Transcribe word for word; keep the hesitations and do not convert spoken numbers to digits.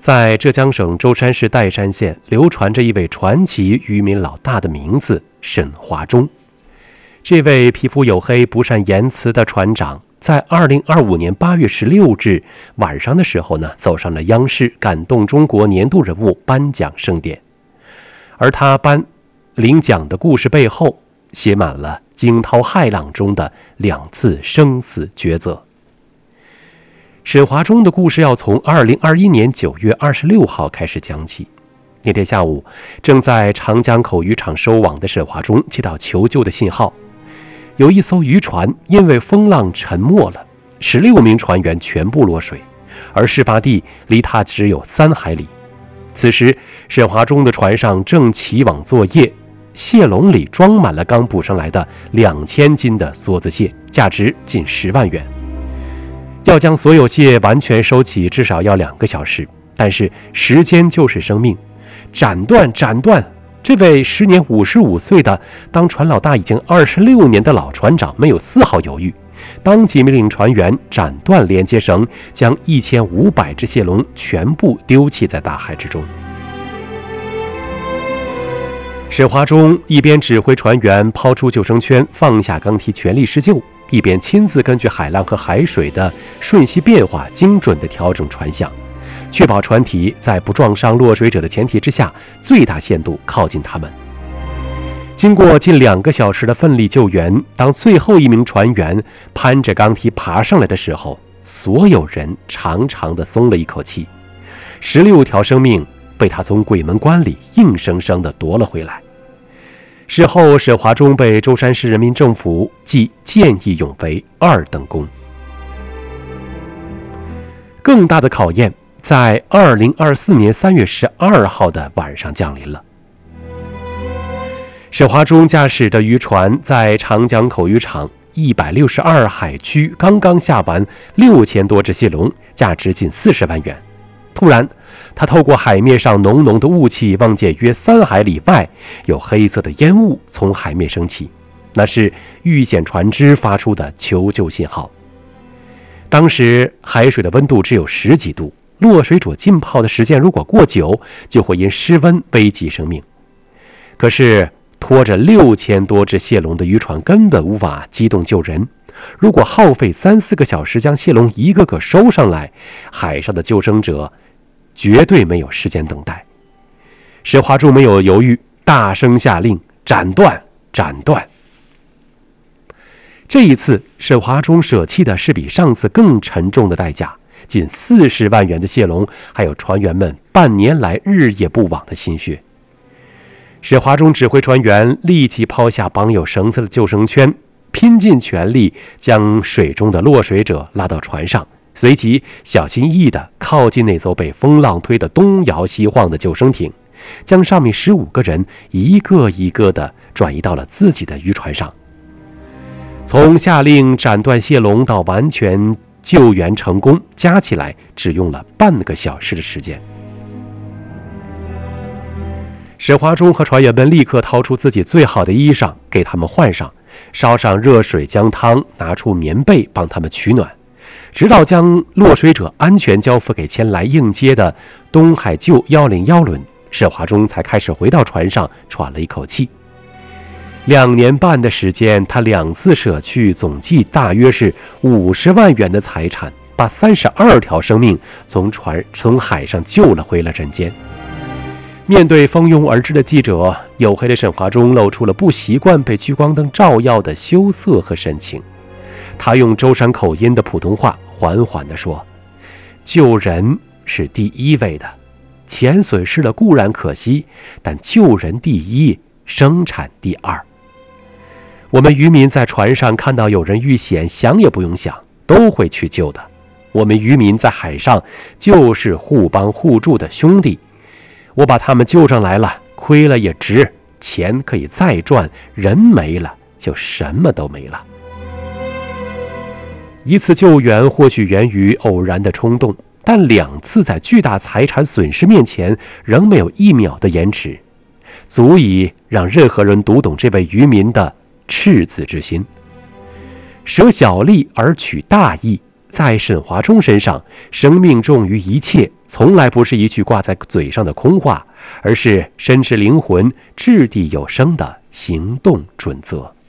在浙江省舟山市岱山县流传着一位传奇渔民老大的名字沈华忠。这位皮肤黝黑、不善言辞的船长，在二零二五年八月十六日晚上的时候呢，走上了央视感动中国年度人物颁奖盛典。而他颁领奖的故事背后，写满了惊涛骇浪中的两次生死抉择。沈华忠的故事要从二零二一年九月二十六号开始讲起。那天下午，正在长江口渔场收网的沈华忠接到求救的信号，有一艘渔船因为风浪沉没了，十六名船员全部落水，而事发地离他只有三海里。此时，沈华忠的船上正起网作业，蟹笼里装满了刚捕上来的两千斤的梭子蟹，价值近十万元。要将所有蟹完全收起，至少要两个小时。但是时间就是生命，斩断斩断！这位时年五十五岁的当船老大已经二十六年的老船长没有丝毫犹豫，当即命令船员斩断连接绳，将一千五百只蟹笼全部丢弃在大海之中。沈华忠一边指挥船员抛出救生圈，放下钢梯，全力施救，一边亲自根据海浪和海水的瞬息变化，精准地调整船向，确保船体在不撞伤落水者的前提之下，最大限度靠近他们。经过近两个小时的奋力救援，当最后一名船员攀着钢梯爬上来的时候，所有人长长地松了一口气。十六条生命被他从鬼门关里硬生生地夺了回来。事后，沈华忠被舟山市人民政府记见义勇为二等功。更大的考验在二零二四年三月十二号的晚上降临了。沈华忠驾驶的渔船在长江口渔场一百六十二海区刚刚下完六千多只蟹笼，价值近四十万元。突然，他透过海面上浓浓的雾气，望见约三海里外有黑色的烟雾从海面升起，那是遇险船只发出的求救信号。当时海水的温度只有十几度，落水者浸泡的时间如果过久，就会因失温危及生命。可是拖着六千多只蟹笼的渔船根本无法机动救人，如果耗费三四个小时将蟹笼一个个收上来，海上的救生者绝对没有时间等待。沈华忠没有犹豫，大声下令斩断斩断。这一次沈华忠舍弃的是比上次更沉重的代价，近四十万元的蟹笼，还有船员们半年来日夜不忘的心血。沈华忠指挥船员立即抛下绑有绳子的救生圈，拼尽全力将水中的落水者拉到船上，随即小心翼翼地靠近那艘被风浪推得东摇西晃的救生艇，将上面十五个人一个一个地转移到了自己的渔船上。从下令斩断蟹笼到完全救援成功，加起来只用了半个小时的时间。沈华忠和船员们立刻掏出自己最好的衣裳给他们换上，烧上热水姜汤，拿出棉被帮他们取暖，直到将落水者安全交付给前来应接的东海救一零一轮，沈华忠才开始回到船上喘了一口气。两年半的时间，他两次舍去总计大约是五十万元的财产，把三十二条生命从船从海上救了回了人间。面对蜂拥而至的记者，黝黑的沈华忠露出了不习惯被聚光灯照耀的羞涩和神情。他用舟山口音的普通话缓缓地说：“救人是第一位的，钱损失了固然可惜，但救人第一，生产第二。我们渔民在船上看到有人遇险，想也不用想，都会去救的。我们渔民在海上就是互帮互助的兄弟。我把他们救上来了，亏了也值，钱可以再赚，人没了就什么都没了。”一次救援或许源于偶然的冲动，但两次在巨大财产损失面前仍没有一秒的延迟，足以让任何人读懂这位渔民的赤子之心。舍小利而取大义， 在沈华中身上，生命重于一切，从来不是一句挂在嘴上的空话，而是深植灵魂、掷地有声的行动准则。